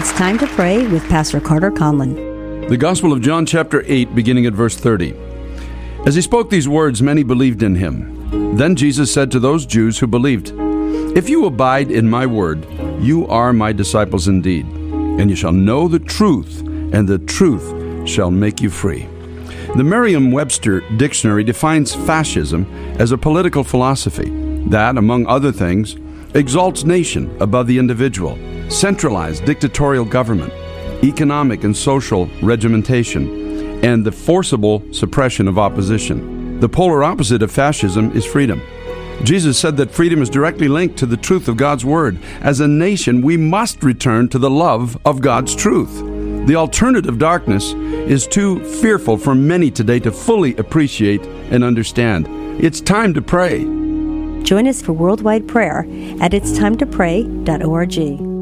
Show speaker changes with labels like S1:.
S1: It's time to pray with Pastor Carter Conlon.
S2: The Gospel of John chapter 8, beginning at verse 30. As he spoke these words, many believed in him. Then Jesus said to those Jews who believed, "If you abide in my word, you are my disciples indeed, and you shall know the truth, and the truth shall make you free." The Merriam-Webster dictionary defines fascism as a political philosophy that, among other things, exalts nation above the individual, centralized dictatorial government, economic and social regimentation, and the forcible suppression of opposition. The polar opposite of fascism is freedom. Jesus said that freedom is directly linked to the truth of God's Word. As a nation, we must return to the love of God's truth. The alternative darkness is too fearful for many today to fully appreciate and understand. It's time to pray.
S1: Join us for worldwide prayer at itstimetoPray.org.